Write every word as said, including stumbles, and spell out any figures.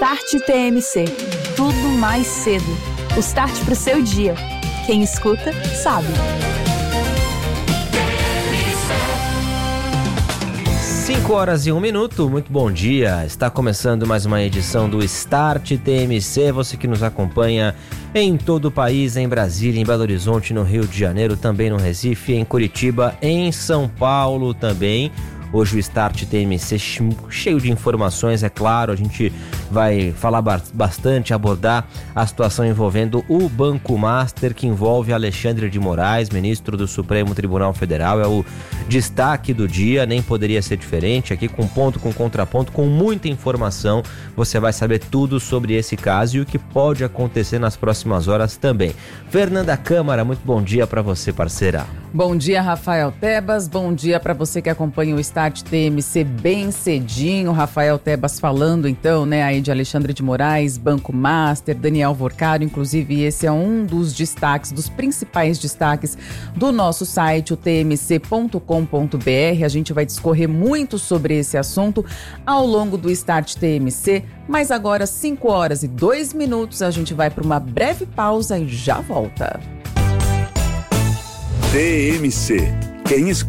Start T M C. Tudo mais cedo. O start para o seu dia. Quem escuta, sabe. cinco horas e um minuto, muito bom dia. Está começando mais uma edição do Start T M C. Você que nos acompanha em todo o país, em Brasília, em Belo Horizonte, no Rio de Janeiro, também no Recife, em Curitiba, em São Paulo também. Hoje o Start T M C cheio de informações, é claro, a gente vai falar bastante, abordar a situação envolvendo o Banco Master, que envolve Alexandre de Moraes, ministro do Supremo Tribunal Federal. É o destaque do dia, nem poderia ser diferente, aqui com ponto, com contraponto, com muita informação. Você vai saber tudo sobre esse caso e o que pode acontecer nas próximas horas também. Fernanda Câmara, muito bom dia para você, parceira. Bom dia, Rafael Tebas, bom dia para você que acompanha o Start T M C bem cedinho. Rafael Tebas falando então, né, aí de Alexandre de Moraes, Banco Master, Daniel Vorcaro, inclusive esse é um dos destaques, dos principais destaques do nosso site, o t m c ponto com ponto b r. A gente vai discorrer muito sobre esse assunto ao longo do Start T M C, mas agora cinco horas e dois minutos, a gente vai para uma breve pausa e já volta. T M C. Quem escuta